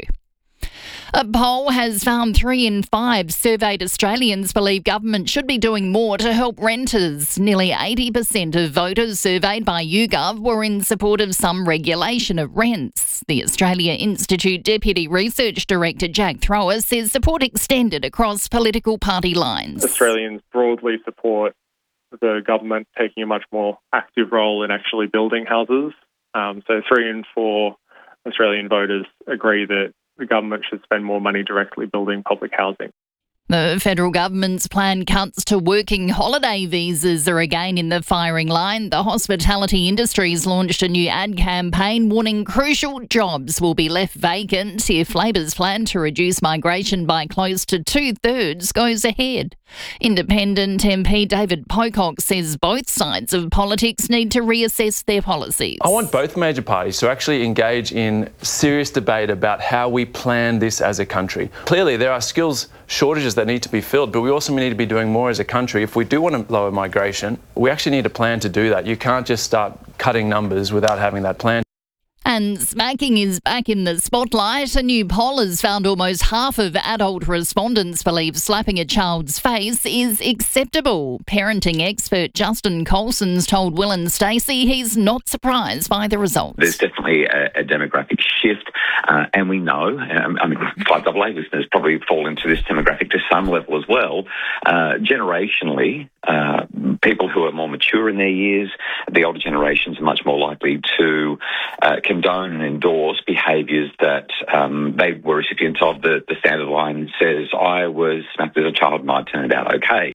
A poll has found three in five surveyed Australians believe government should be doing more to help renters. Nearly eighty percent of voters surveyed by YouGov were in support of some regulation of rents. The Australia Institute Deputy Research Director Jack Thrower says support extended across political party lines. Australians broadly support the government taking a much more active role in actually building houses. Um, so three in four Australian voters agree that the government should spend more money directly building public housing. The federal government's planned cuts to working holiday visas are again in the firing line. The hospitality industry's launched a new ad campaign warning crucial jobs will be left vacant if Labor's plan to reduce migration by close to two-thirds goes ahead. Independent M P David Pocock says both sides of politics need to reassess their policies. I want both major parties to actually engage in serious debate about how we plan this as a country. Clearly, there are skills shortages that need to be filled, but we also need to be doing more as a country. If we do want to lower migration, we actually need a plan to do that. You can't just start cutting numbers without having that plan. And smacking is back in the spotlight. A new poll has found almost half of adult respondents believe slapping a child's face is acceptable. Parenting expert Justin Colson's told Will and Stacey he's not surprised by the results. There's definitely a, a demographic shift, uh, and we know, um, I mean, five double A listeners probably fall into this demographic to some level as well. Uh, generationally, uh, people who are more mature in their years, the older generations are much more likely to uh, condone and endorse behaviours that um, they were recipients of. The, the standard line says, I was smacked as a child and I turned out okay.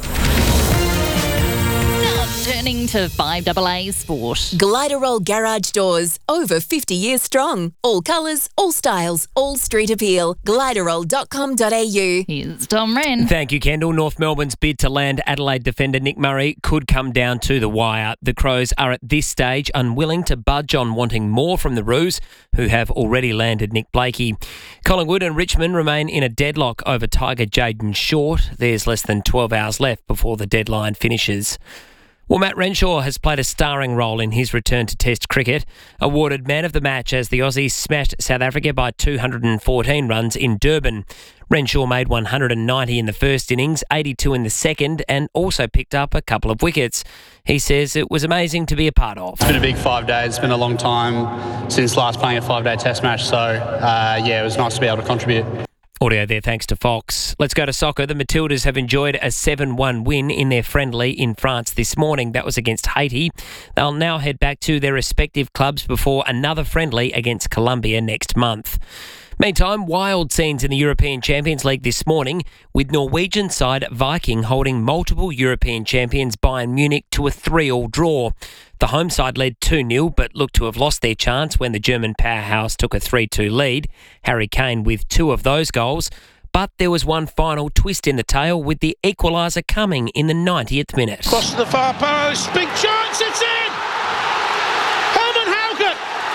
Turning to five double A Sport. Gliderol Garage Doors, over fifty years strong. All colours, all styles, all street appeal. gliderol dot com dot a u. Here's Tom Wren. Thank you, Kendall. North Melbourne's bid to land Adelaide defender Nick Murray could come down to the wire. The Crows are at this stage unwilling to budge on wanting more from the Roos, who have already landed Nick Blakey. Collingwood and Richmond remain in a deadlock over Tiger Jaden Short. There's less than twelve hours left before the deadline finishes. Well, Matt Renshaw has played a starring role in his return to Test cricket, awarded man of the match as the Aussies smashed South Africa by two hundred fourteen runs in Durban. Renshaw made one hundred ninety in the first innings, eighty-two in the second, and also picked up a couple of wickets. He says it was amazing to be a part of. It's been a big five days. It's been a long time since last playing a five-day Test match, so uh, yeah, it was nice to be able to contribute. Audio there thanks to Fox. Let's go to soccer. The Matildas have enjoyed a seven one win in their friendly in France this morning. That was against Haiti. They'll now head back to their respective clubs before another friendly against Colombia next month. Meantime, wild scenes in the European Champions League this morning, with Norwegian side Viking holding multiple European champions Bayern Munich to a three all draw. The home side led two nil but looked to have lost their chance when the German powerhouse took a three two lead, Harry Kane with two of those goals. But there was one final twist in the tale with the equaliser coming in the ninetieth minute. Cross to the far post, big chance, it's in! Herman Haugen!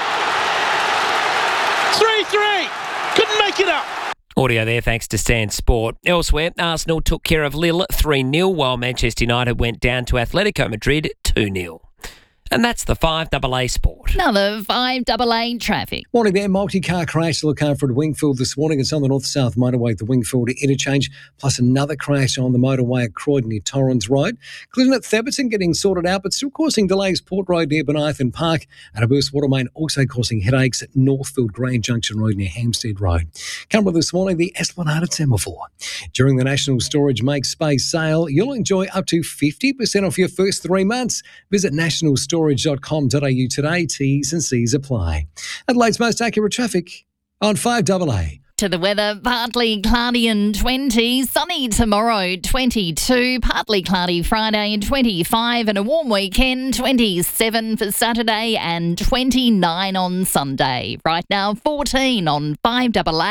three three! Couldn't make it up. Audio there thanks to Stan Sport. Elsewhere, Arsenal took care of Lille three nil while Manchester United went down to Atletico Madrid two nil. And that's the five double A Sport. Another five double A traffic. Morning there. Multi-car crash to look after at Wingfield this morning. It's on the north-south motorway at the Wingfield interchange, plus another crash on the motorway at Croydon near Torrens Road. Collision at Theberton getting sorted out, but still causing delays Port Road near Benithan Park, and a burst water main also causing headaches at Northfield Grand Junction Road near Hampstead Road. Come with this morning, the Esplanade at Semaphore. During the National Storage Make Space sale, you'll enjoy up to fifty percent off your first three months. Visit national storage dot com dot a u today. T's and C's apply. Adelaide's most accurate traffic on five double A. To the weather, partly cloudy and twenty, sunny tomorrow, twenty-two, partly cloudy Friday, twenty-five, and a warm weekend, twenty-seven for Saturday and twenty-nine on Sunday. Right now, fourteen on five double A.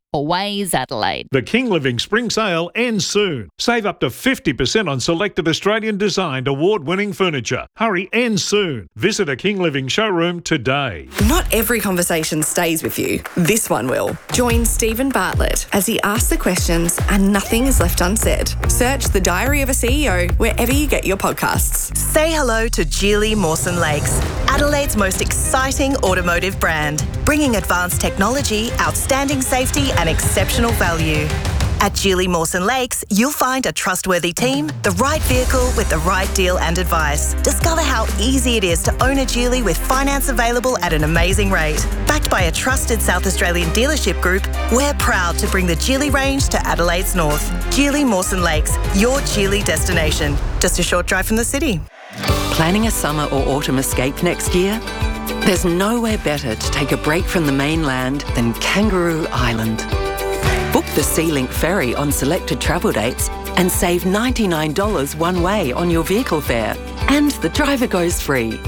Always Adelaide. The King Living Spring Sale ends soon. Save up to fifty percent on selected Australian designed award-winning furniture. Hurry, ends soon. Visit a King Living showroom today. Not every conversation stays with you. This one will. Join Stephen Bartlett as he asks the questions and nothing is left unsaid. Search The Diary of a C E O wherever you get your podcasts. Say hello to Geely Mawson Lakes, Adelaide's most exciting automotive brand, bringing advanced technology, outstanding safety and exceptional value. At Geely Mawson Lakes, you'll find a trustworthy team, the right vehicle with the right deal and advice. Discover how easy it is to own a Geely with finance available at an amazing rate. Backed by a trusted South Australian dealership group, we're proud to bring the Geely range to Adelaide's north. Geely Mawson Lakes, your Geely destination. Just a short drive from the city. Planning a summer or autumn escape next year? There's nowhere better to take a break from the mainland than Kangaroo Island. Book the SeaLink ferry on selected travel dates and save ninety-nine dollars one way on your vehicle fare. And the driver goes free.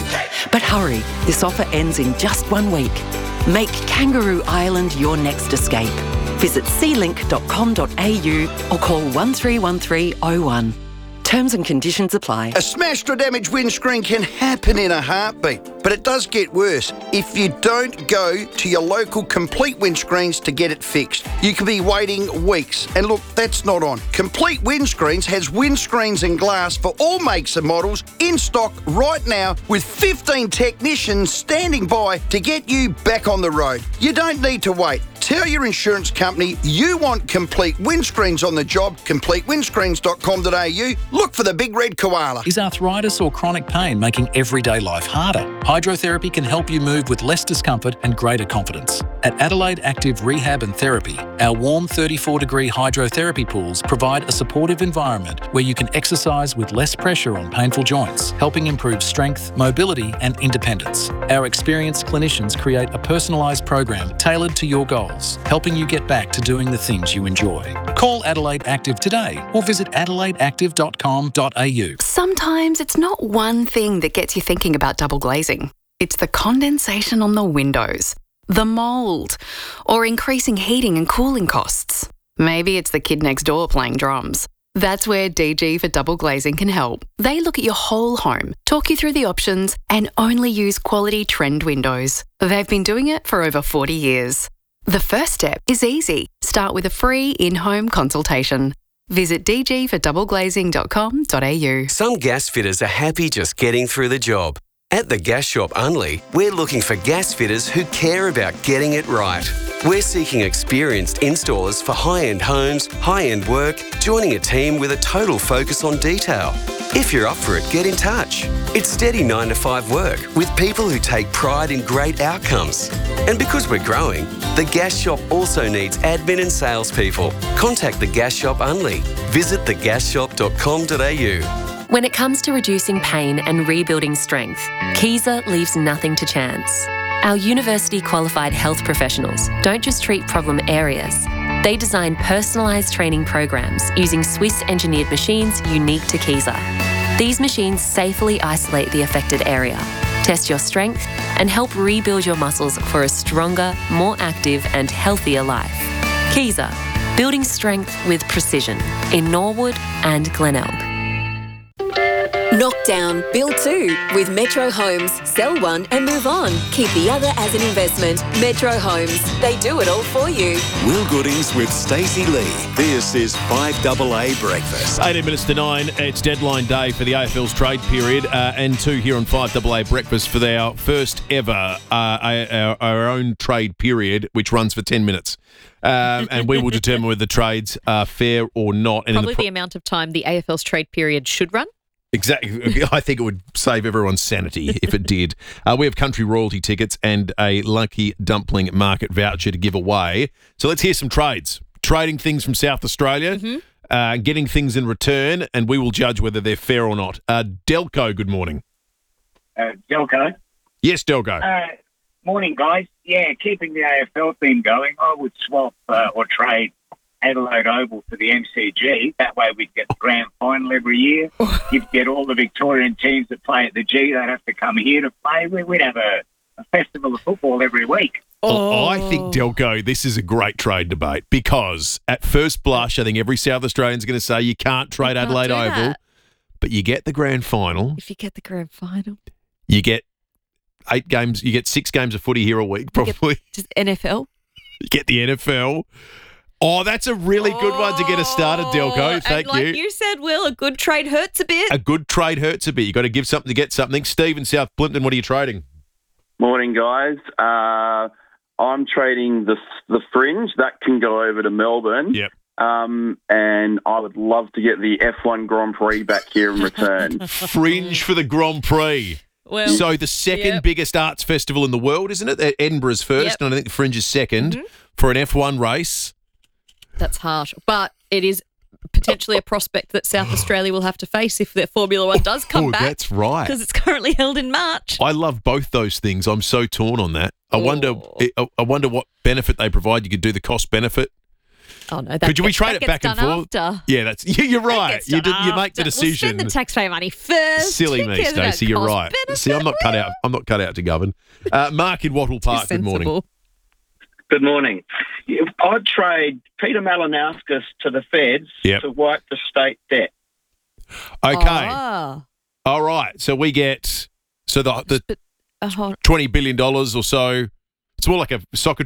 But hurry, this offer ends in just one week. Make Kangaroo Island your next escape. Visit sea link dot com dot a u or call one three one three oh one. Terms and conditions apply. A smashed or damaged windscreen can happen in a heartbeat, but it does get worse if you don't go to your local Complete Windscreens to get it fixed. You could be waiting weeks, and look, that's not on. Complete Windscreens has windscreens and glass for all makes and models in stock right now with fifteen technicians standing by to get you back on the road. You don't need to wait. Tell your insurance company you want Complete Windscreens on the job, complete windscreens dot com dot a u. Look for the big red koala. Is arthritis or chronic pain making everyday life harder? Hydrotherapy can help you move with less discomfort and greater confidence. At Adelaide Active Rehab and Therapy, our warm thirty-four degree hydrotherapy pools provide a supportive environment where you can exercise with less pressure on painful joints, helping improve strength, mobility and independence. Our experienced clinicians create a personalised program tailored to your goals, helping you get back to doing the things you enjoy. Call Adelaide Active today or visit adelaide active dot com dot a u. Sometimes it's not one thing that gets you thinking about double glazing. It's the condensation on the windows, the mould, or increasing heating and cooling costs. Maybe it's the kid next door playing drums. That's where D G for Double Glazing can help. They look at your whole home, talk you through the options, and only use quality trend windows. They've been doing it for over forty years. The first step is easy. Start with a free in-home consultation. Visit d g for double glazing dot com dot a u. Some gas fitters are happy just getting through the job. At the Gas Shop Unley, we're looking for gas fitters who care about getting it right. We're seeking experienced installers for high-end homes, high-end work, joining a team with a total focus on detail. If you're up for it, get in touch. It's steady nine to five work with people who take pride in great outcomes. And because we're growing, the Gas Shop also needs admin and salespeople. Contact the Gas Shop Unley. Visit the gas shop dot com dot a u. When it comes to reducing pain and rebuilding strength, Kaiser leaves nothing to chance. Our university-qualified health professionals don't just treat problem areas. They design personalised training programs using Swiss-engineered machines unique to Kaiser. These machines safely isolate the affected area, test your strength, and help rebuild your muscles for a stronger, more active and healthier life. Kaiser, building strength with precision in Norwood and Glenelg. Knock down, build two with Metro Homes. Sell one and move on. Keep the other as an investment. Metro Homes. They do it all for you. Will Goodings with Stacey Lee. This is five double A Breakfast. eighteen minutes to nine. It's deadline day for the A F L's trade period, uh, and two here on five double A Breakfast for our first ever uh, our, our own trade period, which runs for ten minutes. Um, and we will determine whether the trades are fair or not. And Probably in the, pro- the amount of time the A F L's trade period should run. Exactly. I think it would save everyone's sanity if it did. Uh, we have country royalty tickets and a Lucky Dumpling Market voucher to give away. So let's hear some trades. Trading things from South Australia, mm-hmm. uh, getting things in return, and we will judge whether they're fair or not. Uh, Delco, good morning. Uh, Delco? Yes, Delco. Uh, morning, guys. Yeah, keeping the A F L theme going, I would swap uh, or trade Adelaide Oval for the M C G. That way we'd get the grand final every year. You'd get all the Victorian teams that play at the G. They'd have to come here to play. We'd have a, a festival of football every week. Oh. I think, Delco, this is a great trade debate because at first blush, I think every South Australian's going to say you can't trade can't Adelaide do Oval, that. but you get the grand final. If you get the grand final. You get eight games, you get six games of footy here a week, probably. Just N F L. You get the N F L. Oh, that's a really good one to get us started, Delco. Thank and like you. you said, Will, a good trade hurts a bit. A good trade hurts a bit. You've got to give something to get something. Steve in South Plimpton, what are you trading? Morning, guys. Uh, I'm trading the the Fringe. That can go over to Melbourne. Yep. Um, and I would love to get the F one Grand Prix back here in return. Fringe for the Grand Prix. Well, so the second yep. biggest arts festival in the world, isn't it? Edinburgh's first, Yep. and I think the Fringe is second Mhm. for an F one race. That's harsh. But it is potentially a prospect that South Australia will have to face if their Formula One does come Oh, back. that's right. Because it's currently held in March. I love both those things. I'm so torn on that. I wonder. I, I wonder what benefit they provide. You could do the cost benefit. Oh, no. That Could we gets- trade that it back gets and done forth? after. Yeah, that's. Yeah, you're right. gets You done do, you make the after. decision. We'll spend the taxpayer money first. Silly Who me, cares about Stacey. You're cost right. benefit? See, I'm not cut out. I'm not cut out to govern. Uh, Mark in Wattle Park. Good morning. sensible. Good morning. I'd trade Peter Malinauskas to the Feds Yep. to wipe the state debt. Okay. Oh. All right. So we get so the the Uh, hold- twenty billion dollars or so. It's more like a soccer